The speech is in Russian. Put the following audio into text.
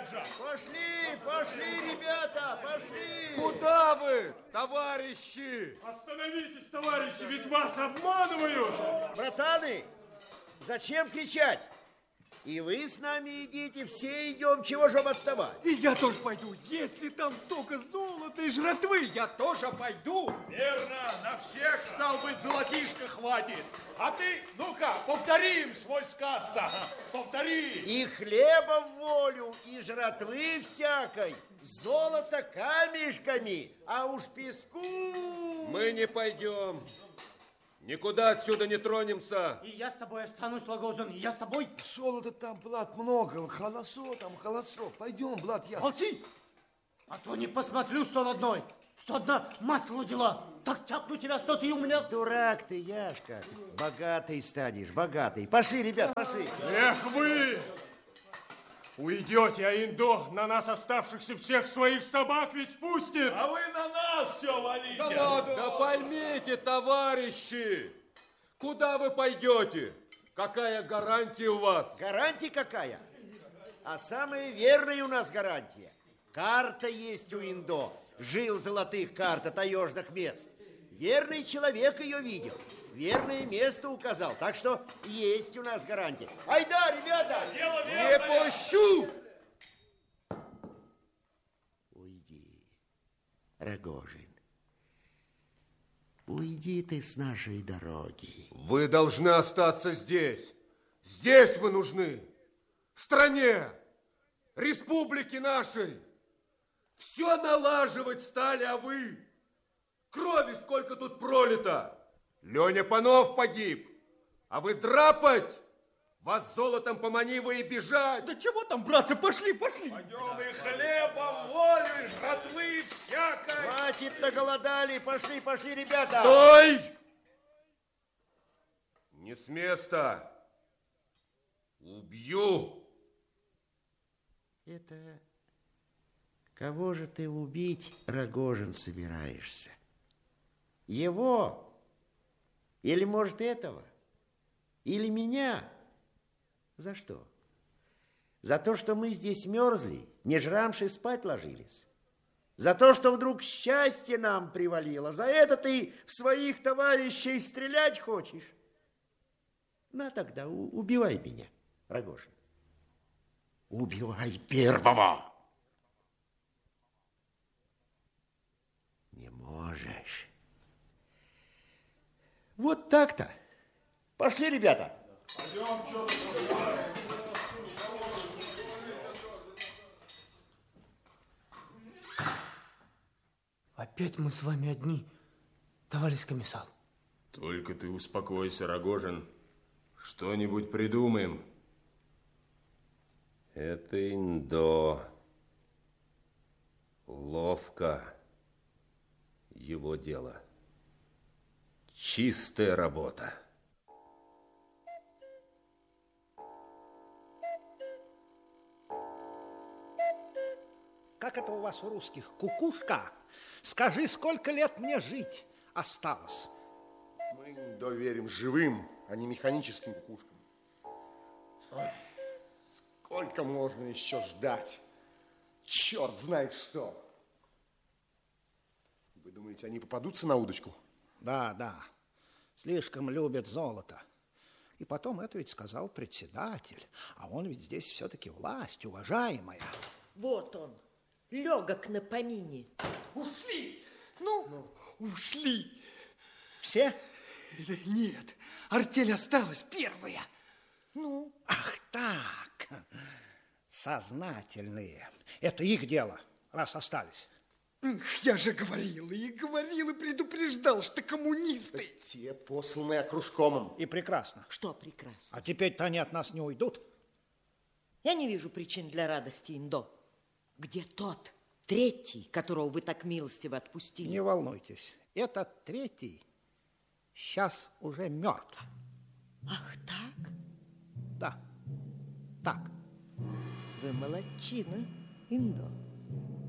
Раджа. Пошли, ребята, пошли. Куда вы, товарищи? Остановитесь, товарищи, ведь вас обманывают. Братаны, зачем кричать? И вы с нами идите, все идем, чего же вам отставать? И я тоже пойду. Если там столько золота и жратвы, я тоже пойду. Верно, на всех, стал быть, золотишко хватит. А ты, ну-ка, повтори им свой сказ-то. Повтори. И хлеба в волю, и жратвы всякой, золото камешками, а уж песку... Мы не пойдем. Никуда отсюда не тронемся. И я с тобой останусь, Логозин, и я с тобой. Золота там, Блад, много, холосо там, холосо. Пойдем, Блад, я... Молчи, а то не посмотрю 101. 101 мать родила. Так тяпну тебя, что ты у меня... Дурак ты, Яшка. Богатый станешь, богатый. Пошли, ребят, пошли. Эх вы! Уйдете, а Индо на нас оставшихся всех своих собак ведь спустит. А вы на нас все валите. Да ладно. Да поймите, товарищи, куда вы пойдете? Какая гарантия у вас? Гарантия какая? А самая верная у нас гарантия. Карта есть у Индо. Жил золотых карта таежных мест. Верный человек ее видел. Верное место указал. Так что есть у нас гарантия. Айда, ребята! Дело Не верное. пущу! Уйди, Рогожин. Уйди ты с нашей дороги. Вы должны остаться здесь. Здесь вы нужны. В стране, республике нашей. Все налаживать стали, а вы... Крови сколько тут пролито. Леня Панов погиб, а вы драпать? Вас золотом поманива и бежать. Да чего там, братцы, пошли. Пойдем и хлеба, волю, и жратвы всякой. Хватит, наголодали. Пошли, ребята. Стой! Не с места. Убью. Это кого же ты убить, Рогожин, собираешься? Его? Или, может, этого? Или меня? За что? За то, что мы здесь мерзли, не жрамши спать ложились? За то, что вдруг счастье нам привалило? За это ты в своих товарищей стрелять хочешь? На тогда убивай меня, Рогожин. Убивай первого. Не можешь. Вот так-то. Пошли, ребята. Пойдем, что-то. Опять мы с вами одни, товарищ комиссар. Только ты успокойся, Рогожин. Что-нибудь придумаем. Это Индо. Ловко. Его дело. Чистая работа. Как это у вас у русских? Кукушка, скажи, сколько лет мне жить осталось? Мы доверим живым, а не механическим кукушкам. Ой, сколько можно еще ждать? Черт знает что. Вы думаете, они попадутся на удочку? Да, слишком любят золото. И потом это ведь сказал председатель, а он ведь здесь все-таки власть, уважаемая. Вот он, легок на помине. Ушли! Ушли! Все? Нет, артель осталась первая. Ах так, сознательные. Это их дело, раз остались. Я же говорил и предупреждал, что коммунисты. Те, посланные окружкомом. И прекрасно. Что прекрасно? А теперь-то они от нас не уйдут. Я не вижу причин для радости, Индо. Где тот, третий, которого вы так милостиво отпустили? Не волнуйтесь, этот третий сейчас уже мертв. Ах так? Да, так. Вы молодчина, Индо.